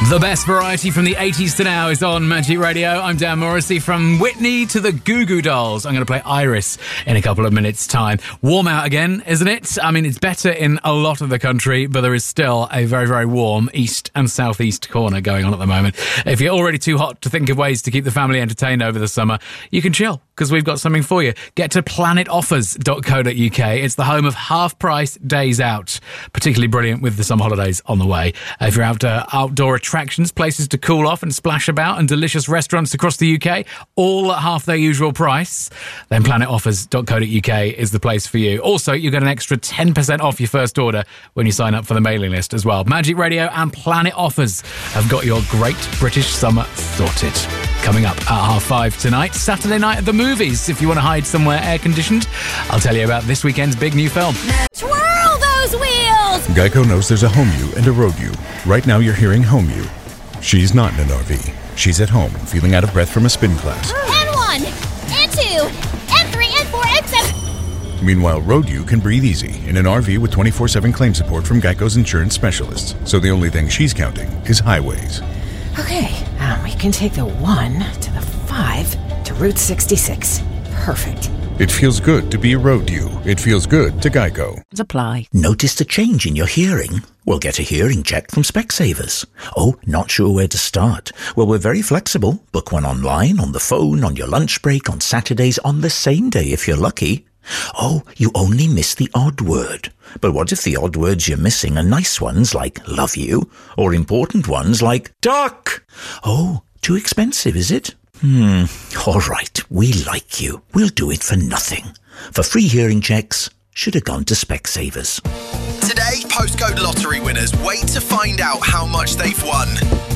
The best variety from the 80s to now is on Magic Radio. I'm Dan Morrissey. From Whitney to the Goo Goo Dolls. I'm going to play Iris in a couple of minutes' time. Warm out again, isn't it? I mean, it's better in a lot of the country, but there is still a very, very warm east and southeast corner going on at the moment. If you're already too hot to think of ways to keep the family entertained over the summer, you can chill, because we've got something for you. Get to planetoffers.co.uk. It's the home of half-price days out. Particularly brilliant with the summer holidays on the way. If you're after outdoor attractions, places to cool off and splash about, and delicious restaurants across the UK, all at half their usual price, then planetoffers.co.uk is the place for you. Also, you get an extra 10% off your first order when you sign up for the mailing list as well. Magic Radio and Planet Offers have got your great British summer sorted. Coming up at 5:30 tonight, Saturday night at the movies. If you want to hide somewhere air-conditioned, I'll tell you about this weekend's big new film. Twirl those wheels! Geico knows there's a home you and a road you. Right now you're hearing home you. She's not in an RV. She's at home, feeling out of breath from a spin class. And 1, and 2, and 3, and 4, and 7. Meanwhile, road you can breathe easy in an RV with 24/7 claim support from Geico's insurance specialists. So the only thing she's counting is highways. Okay, we can take the 1 to the 5 to Route 66. Perfect. It feels good to be a road you. It feels good to Geico. Apply. Noticed a change in your hearing? Well, get a hearing check from Specsavers. Oh, not sure where to start? Well, we're very flexible. Book one online, on the phone, on your lunch break, on Saturdays, on the same day if you're lucky. Oh, you only miss the odd word. But what if the odd words you're missing are nice ones like love you, or important ones like duck? Oh, too expensive, is it? All right, we like you. We'll do it for nothing. For free hearing checks, should have gone to Specsavers. Today, postcode lottery winners wait to find out how much they've won.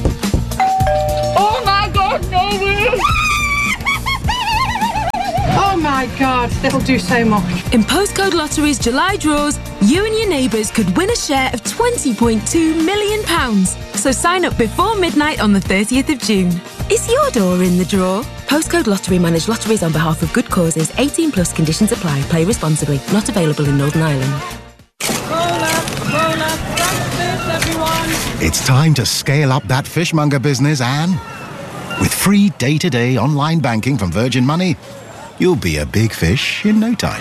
Oh my God, no way! Oh my God, that'll do so much. In Postcode Lottery's July draws, you and your neighbours could win a share of £20.2 million. So sign up before midnight on the 30th of June. Is your door in the draw? Postcode Lottery manage lotteries on behalf of good causes. 18 plus conditions apply. Play responsibly. Not available in Northern Ireland. Roll up, practice, everyone. It's time to scale up that fishmonger business, Anne. With free day-to-day online banking from Virgin Money, you'll be a big fish in no time.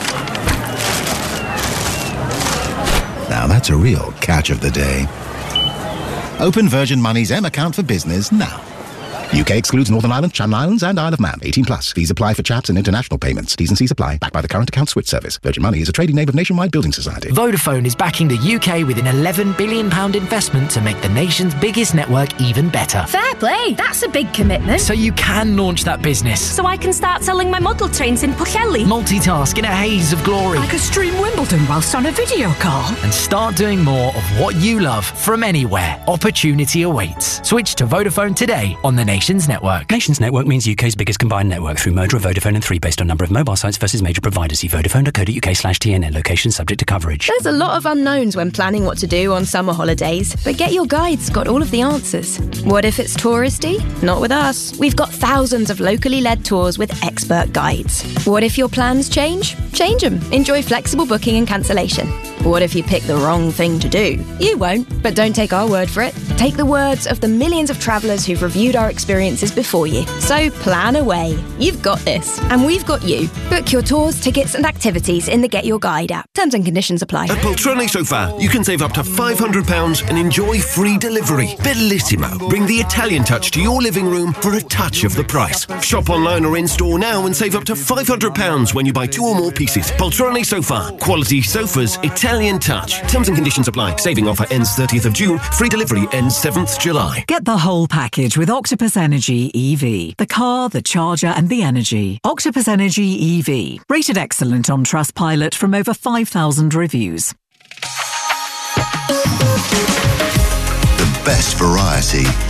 Now that's a real catch of the day. Open Virgin Money's M account for business now. UK excludes Northern Ireland, Channel Islands and Isle of Man. 18 plus. Fees apply for chaps and international payments. T's and C's apply. Backed by the Current Account Switch Service. Virgin Money is a trading name of Nationwide Building Society. Vodafone is backing the UK with an £11 billion investment to make the nation's biggest network even better. Fair play. That's a big commitment. So you can launch that business. So I can start selling my model trains in Pwllheli. Multitask in a haze of glory. I could stream Wimbledon whilst on a video call. And start doing more of what you love from anywhere. Opportunity awaits. Switch to Vodafone today on the nation's network. Nation's network means UK's biggest combined network through Motor, Vodafone and 3 based on number of mobile sites versus major providers. See vodafone.co.uk/TNN. Location subject to coverage. There's a lot of unknowns when planning what to do on summer holidays, but Get Your Guide's got all of the answers. What if it's touristy? Not with us. We've got thousands of locally led tours with expert guides. What if your plans change? Change them. Enjoy flexible booking and cancellation. What if you pick the wrong thing to do? You won't, but don't take our word for it. Take the words of the millions of travellers who've reviewed our experiences before you. So plan away. You've got this, and we've got you. Book your tours, tickets and activities in the Get Your Guide app. Terms and conditions apply. At Poltrone Sofa, you can save up to £500 and enjoy free delivery. Bellissimo. Bring the Italian touch to your living room for a touch of the price. Shop online or in-store now and save up to £500 when you buy 2 or more pieces. Poltrone Sofa. Quality sofas, Italian touch. Terms and conditions apply. Saving offer ends 30th of June. Free delivery ends 7th July. Get the whole package with Octopus Energy EV. The car, the charger and the energy. Octopus Energy EV. Rated excellent on Trustpilot from over 5,000 reviews. The best variety